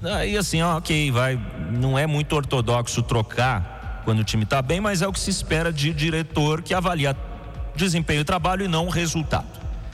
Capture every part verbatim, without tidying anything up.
Aí assim, ó, ok, vai, não é muito ortodoxo trocar quando o time tá bem, mas é o que se espera de diretor que avalia desempenho e trabalho e não o resultado.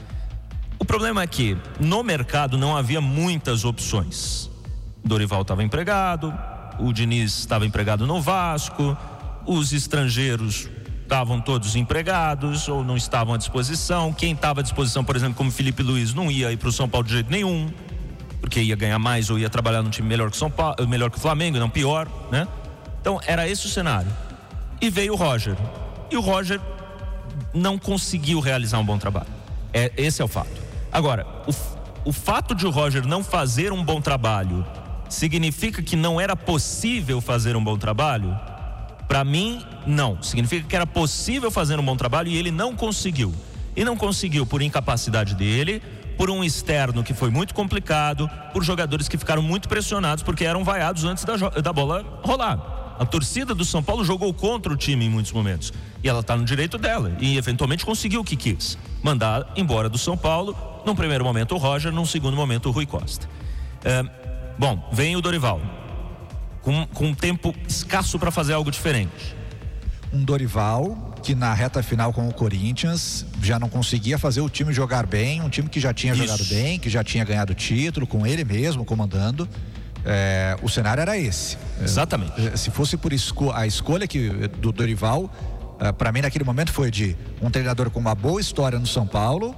O problema é que no mercado não havia muitas opções. Dorival estava empregado, o Diniz estava empregado no Vasco, os estrangeiros estavam todos empregados ou não estavam à disposição. Quem estava à disposição, por exemplo, como Felipe Luiz, não ia ir para o São Paulo de jeito nenhum, porque ia ganhar mais ou ia trabalhar num time melhor que São Paulo, melhor que o Flamengo, não pior, né? Então era esse o cenário. E veio o Roger. E o Roger não conseguiu realizar um bom trabalho. É, esse é o fato. Agora, o, o fato de o Roger não fazer um bom trabalho significa que não era possível fazer um bom trabalho? Para mim, não. Significa que era possível fazer um bom trabalho e ele não conseguiu. E não conseguiu por incapacidade dele, por um externo que foi muito complicado, por jogadores que ficaram muito pressionados porque eram vaiados antes da, da bola rolar. A torcida do São Paulo jogou contra o time em muitos momentos. E ela está no direito dela. E eventualmente conseguiu o que quis. Mandar embora do São Paulo, num primeiro momento o Roger, num segundo momento o Rui Costa. É, bom, vem o Dorival. Com, com um tempo escasso para fazer algo diferente. Um Dorival que na reta final com o Corinthians já não conseguia fazer o time jogar bem. Um time que já tinha Isso. jogado bem, que já tinha ganhado título, com ele mesmo comandando. É, o cenário era esse. Exatamente. É, se fosse por esco- a escolha que, do Dorival, é, para mim naquele momento foi de um treinador com uma boa história no São Paulo,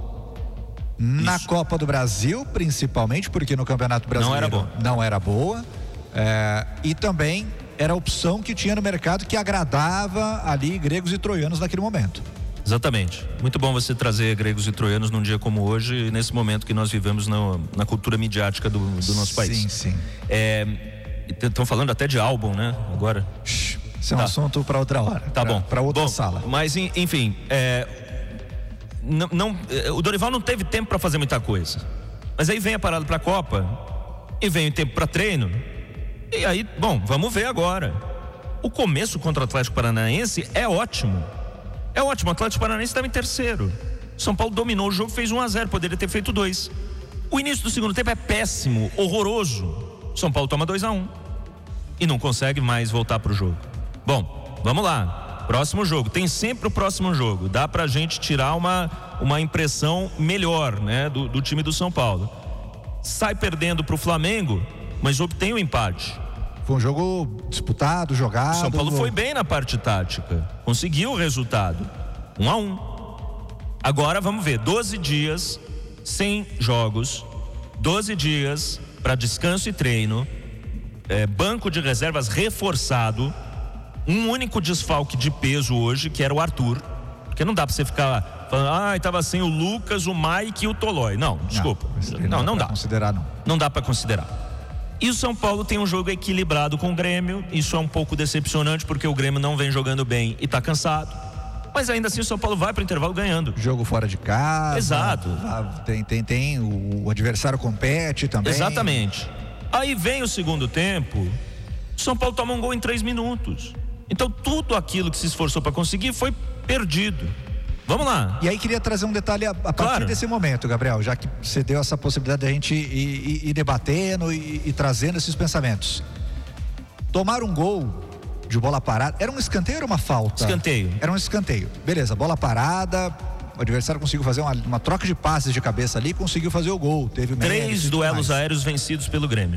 na Isso. Copa do Brasil principalmente, porque no Campeonato Brasileiro não era boa, não era boa é, e também era a opção que tinha no mercado que agradava ali gregos e troianos naquele momento. Exatamente. Muito bom você trazer gregos e troianos num dia como hoje, nesse momento que nós vivemos na, na cultura midiática do, do nosso país. Sim, sim. Estão é, falando até de álbum, né? Agora. Isso é um tá. assunto para outra hora. Tá pra, bom. Para outra bom, sala. Mas, enfim, é, não, não, o Dorival não teve tempo para fazer muita coisa. Mas aí vem a parada para a Copa, e vem o tempo para treino. E aí, bom, vamos ver agora. O começo contra o Atlético Paranaense é ótimo. É ótimo, o Atlético Paranaense estava em terceiro. São Paulo dominou o jogo, fez um a zero, poderia ter feito dois. O início do segundo tempo é péssimo, horroroso. São Paulo toma dois a um e não consegue mais voltar pro jogo. Bom, vamos lá. Próximo jogo, tem sempre o próximo jogo. Dá pra gente tirar uma, uma impressão melhor, né, do, do time do São Paulo. Sai perdendo pro Flamengo, mas obtém o empate. Foi um jogo disputado, jogado. São Paulo foi bem na parte tática, conseguiu o resultado, um a um. Agora vamos ver, doze dias sem jogos, doze dias para descanso e treino, é, banco de reservas reforçado, um único desfalque de peso hoje, que era o Arthur, porque não dá para você ficar falando, ah, estava sem o Lucas, o Mike e o Tolói. Não, desculpa, não, não, não dá. Considerar, não. Não dá para considerar. E o São Paulo tem um jogo equilibrado com o Grêmio. Isso é um pouco decepcionante porque o Grêmio não vem jogando bem e está cansado. Mas ainda assim o São Paulo vai para o intervalo ganhando. Jogo fora de casa. Exato. Tem, tem, tem o adversário compete também. Exatamente. Aí vem o segundo tempo, o São Paulo toma um gol em três minutos. Então tudo aquilo que se esforçou para conseguir foi perdido. Vamos lá. E aí queria trazer um detalhe a, a partir claro. desse momento, Gabriel, já que você deu essa possibilidade de a gente ir, ir, ir debatendo e, e trazendo esses pensamentos. Tomar um gol de bola parada, era um escanteio ou era uma falta? Escanteio. Era um escanteio. Beleza, bola parada, o adversário conseguiu fazer uma, uma troca de passes de cabeça ali, conseguiu fazer o gol. Teve três duelos mais. aéreos vencidos pelo Grêmio.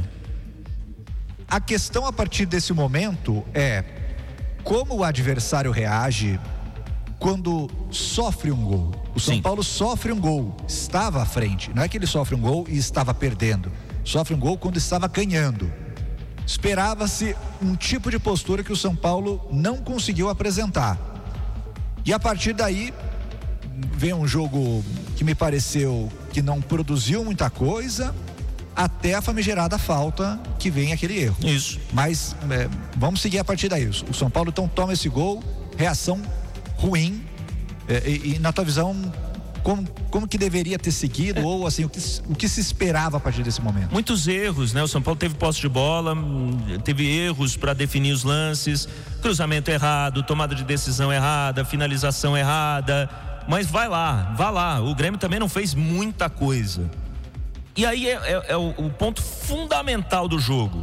A questão a partir desse momento é como o adversário reage quando sofre um gol. O São Sim. Paulo sofre um gol, estava à frente. Não é que ele sofre um gol e estava perdendo. Sofre um gol quando estava ganhando. Esperava-se um tipo de postura que o São Paulo não conseguiu apresentar. E a partir daí vem um jogo que me pareceu que não produziu muita coisa, até a famigerada falta que vem aquele erro. Isso. Mas é, vamos seguir a partir daí. O São Paulo então toma esse gol, reação ruim, é, e, e na tua visão como, como que deveria ter seguido, é. ou assim, o que, o que se esperava a partir desse momento? Muitos erros, né? O São Paulo teve posse de bola, teve erros para definir os lances, cruzamento errado, tomada de decisão errada, finalização errada, mas vai lá, vai lá, o Grêmio também não fez muita coisa. E aí é, é, é o, o ponto fundamental do jogo.